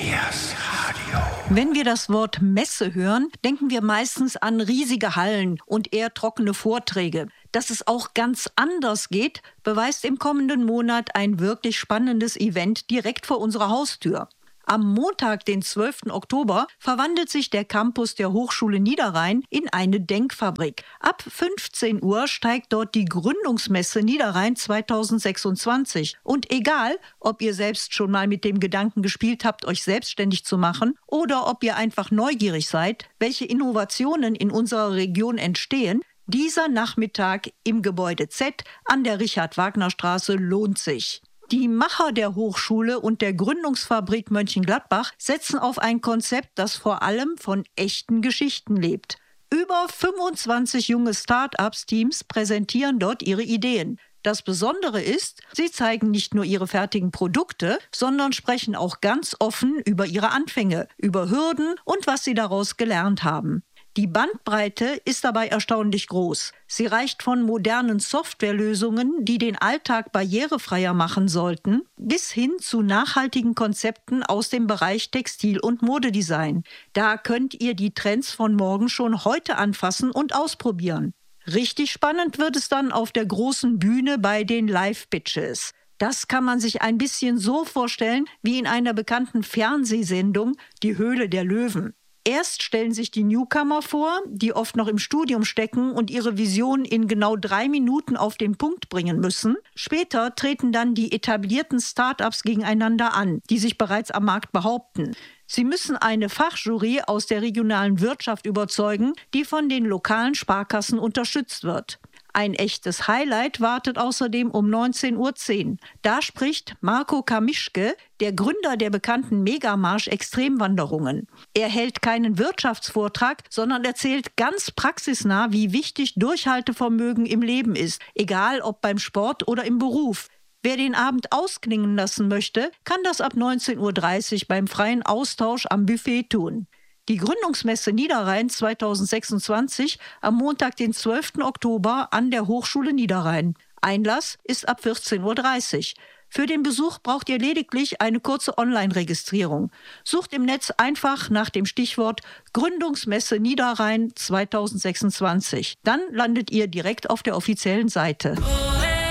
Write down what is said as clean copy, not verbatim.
Wenn wir das Wort Messe hören, denken wir meistens an riesige Hallen und eher trockene Vorträge. Dass es auch ganz anders geht, beweist im kommenden Monat ein wirklich spannendes Event direkt vor unserer Haustür. Am Montag, den 12. Oktober, verwandelt sich der Campus der Hochschule Niederrhein in eine Denkfabrik. Ab 15 Uhr steigt dort die Gründungsmesse Niederrhein 2026. Und egal, ob ihr selbst schon mal mit dem Gedanken gespielt habt, euch selbstständig zu machen, oder ob ihr einfach neugierig seid, welche Innovationen in unserer Region entstehen, dieser Nachmittag im Gebäude Z an der Richard-Wagner-Straße lohnt sich. Die Macher der Hochschule und der Gründungsfabrik Mönchengladbach setzen auf ein Konzept, das vor allem von echten Geschichten lebt. Über 25 junge Start-ups-Teams präsentieren dort ihre Ideen. Das Besondere ist, sie zeigen nicht nur ihre fertigen Produkte, sondern sprechen auch ganz offen über ihre Anfänge, über Hürden und was sie daraus gelernt haben. Die Bandbreite ist dabei erstaunlich groß. Sie reicht von modernen Softwarelösungen, die den Alltag barrierefreier machen sollten, bis hin zu nachhaltigen Konzepten aus dem Bereich Textil- und Modedesign. Da könnt ihr die Trends von morgen schon heute anfassen und ausprobieren. Richtig spannend wird es dann auf der großen Bühne bei den Live-Pitches. Das kann man sich ein bisschen so vorstellen wie in einer bekannten Fernsehsendung Die Höhle der Löwen. Erst stellen sich die Newcomer vor, die oft noch im Studium stecken und ihre Vision in genau 3 Minuten auf den Punkt bringen müssen. Später treten dann die etablierten Start-ups gegeneinander an, die sich bereits am Markt behaupten. Sie müssen eine Fachjury aus der regionalen Wirtschaft überzeugen, die von den lokalen Sparkassen unterstützt wird. Ein echtes Highlight wartet außerdem um 19:10 Uhr. Da spricht Marco Kamischke, der Gründer der bekannten Megamarsch Extremwanderungen. Er hält keinen Wirtschaftsvortrag, sondern erzählt ganz praxisnah, wie wichtig Durchhaltevermögen im Leben ist, egal ob beim Sport oder im Beruf. Wer den Abend ausklingen lassen möchte, kann das ab 19:30 Uhr beim freien Austausch am Buffet tun. Die Gründungsmesse Niederrhein 2026 am Montag, den 12. Oktober an der Hochschule Niederrhein. Einlass ist ab 14:30 Uhr. Für den Besuch braucht ihr lediglich eine kurze Online-Registrierung. Sucht im Netz einfach nach dem Stichwort Gründungsmesse Niederrhein 2026. Dann landet ihr direkt auf der offiziellen Seite.